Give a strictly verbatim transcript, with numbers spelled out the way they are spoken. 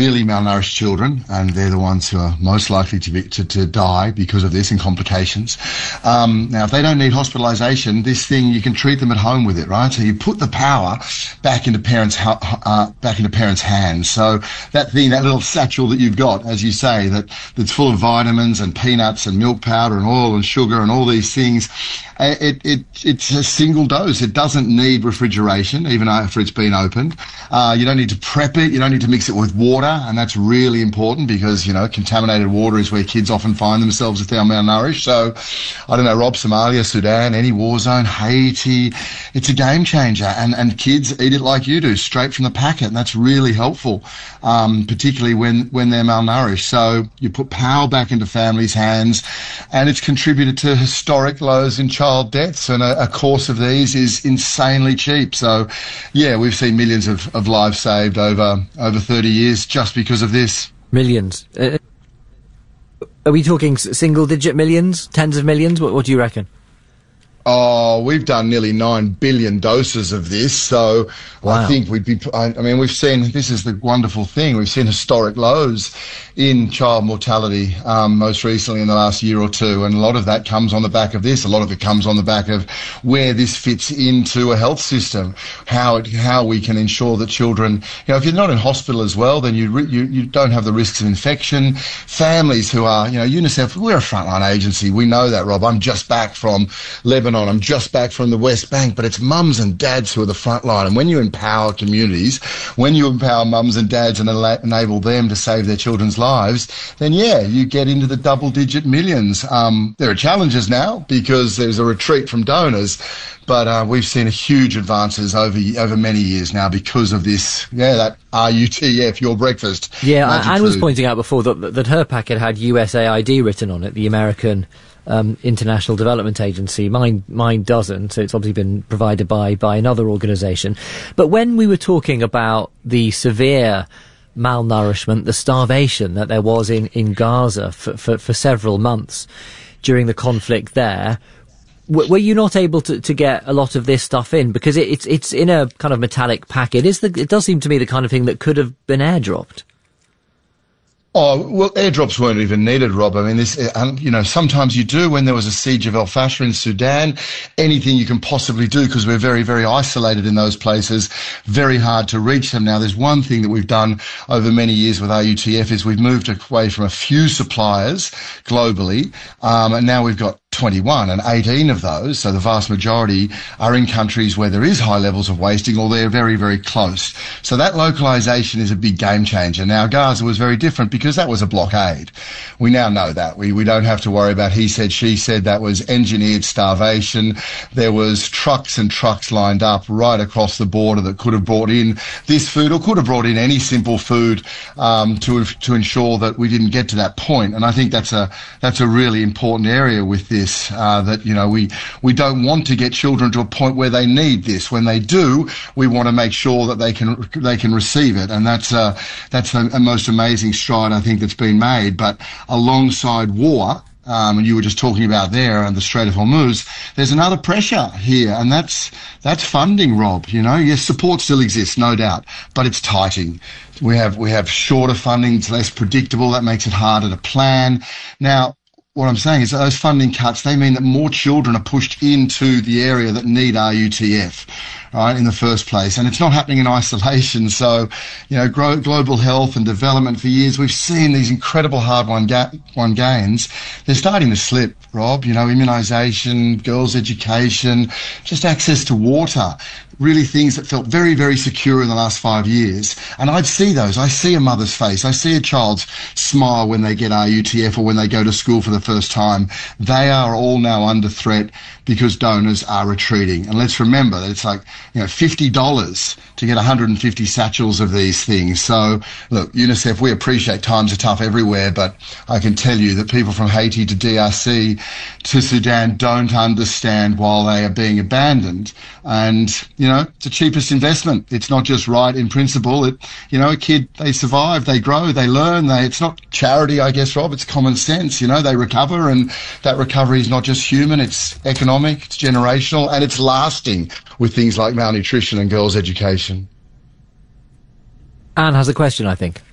severely malnourished children, and they're the ones who are most likely to be to, to die because of this and complications. Um, now, if they don't need hospitalisation, this thing, you can treat them at home with it, right? So you put the power back into parents' uh, back into parents' hands. So that thing, that little satchel that you've got, as you say, that that's full of vitamins and peanuts and milk powder and oil and sugar and all these things. It, it, it's a single dose. It doesn't need refrigeration, even after it's been opened. Uh, you don't need to prep it. You don't need to mix it with water. And that's really important because, you know, contaminated water is where kids often find themselves if they're malnourished. So, I don't know, Rob, Somalia, Sudan, any war zone, Haiti, it's a game changer. And, and kids eat it like you do, straight from the packet. And that's really helpful, um, particularly when, when they're malnourished. So you put power back into families' hands, and it's contributed to historic lows in child deaths, and a, a course of these is insanely cheap. So, yeah, we've seen millions of, of lives saved over over thirty years just because of this. Millions. Uh, are we talking single-digit millions, tens of millions? What, what do you reckon? Oh, we've done nearly nine billion doses of this, so wow. I think we'd be, I, I mean, we've seen, this is the wonderful thing, we've seen historic lows in child mortality, um, most recently in the last year or two, and a lot of that comes on the back of this. A lot of it comes on the back of where this fits into a health system, how it, how we can ensure that children, you know, if you're not in hospital as well, then you, you, you don't have the risks of infection. Families who are, you know, UNICEF, we're a frontline agency, we know that, Rob. I'm just back from Lebanon. I'm just back from the West Bank, but it's mums and dads who are the front line. And when you empower communities, when you empower mums and dads and enable them to save their children's lives, then yeah, you get into the double-digit millions. Um, there are challenges now because there's a retreat from donors, but uh, we've seen huge advances over over many years now because of this. Yeah, that R U T F, your breakfast. Yeah, Anne was pointing out before that that her packet had U S A I D written on it, the American Um, International Development Agency. Mine, mine doesn't, so it's obviously been provided by, by another organisation. But when we were talking about the severe malnourishment, the starvation that there was in, in Gaza for, for, for several months during the conflict there, w- were you not able to, to get a lot of this stuff in? Because it, it's, it's in a kind of metallic packet. Is the, it does seem to me the kind of thing that could have been airdropped. Oh, well, airdrops weren't even needed, Rob. I mean, this, um, you know, sometimes you do. When there was a siege of El Fasher in Sudan, anything you can possibly do, because we're very, very isolated in those places, very hard to reach them. Now, there's one thing that we've done over many years with R U T F is we've moved away from a few suppliers globally, um, and now we've got twenty-one, and eighteen of those, so the vast majority, are in countries where there is high levels of wasting, or they're very, very close. So that localisation is a big game changer. Now, Gaza was very different because that was a blockade. We now know that. We, we don't have to worry about he said, she said. That was engineered starvation. There was trucks and trucks lined up right across the border that could have brought in this food, or could have brought in any simple food, um, to to ensure that we didn't get to that point. And I think that's a that's a really important area with this. Uh, that, you know, we, we don't want to get children to a point where they need this. When they do, we want to make sure that they can they can receive it, and that's uh, that's a, a most amazing stride I think that's been made. But alongside war, um, and you were just talking about there and the Strait of Hormuz, there's another pressure here, and that's that's funding, Rob. You know, yes, support still exists, no doubt, but it's tightening. We have we have shorter funding, it's less predictable. That makes it harder to plan. Now, what I'm saying is that those funding cuts, they mean that more children are pushed into the area that need R U T F, right, in the first place. And it's not happening in isolation. So, you know, gro- global health and development for years, we've seen these incredible hard-won ga- won gains. They're starting to slip, Rob. You know, immunisation, girls' education, just access to water. Really things that felt very, very secure in the last five years. And I'd see those. I see a mother's face. I see a child's smile when they get R U T F or when they go to school for the first time. They are all now under threat because donors are retreating. And let's remember that it's like, you know, fifty dollars to get one hundred fifty satchels of these things. So, look, UNICEF, we appreciate times are tough everywhere, but I can tell you that people from Haiti to D R C to Sudan don't understand why they are being abandoned. And, you know, it's the cheapest investment. It's not just right in principle. It, you know, a kid, they survive, they grow, they learn. They, it's not charity, I guess, Rob. It's common sense. You know, they recover, and that recovery is not just human. It's economic, it's generational, and it's lasting with things like malnutrition and girls' education. Anne has a question, I think.